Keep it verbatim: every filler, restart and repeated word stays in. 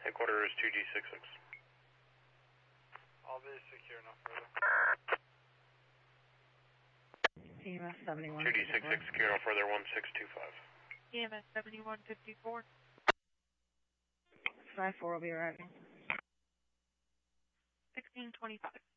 Headquarters two G sixty-six. All be secure enough further. E M S seventy-one. two D sixty-six, secure no further, one six two five. E M S seventy-one fifty-four. five four will be arriving. sixteen twenty-five.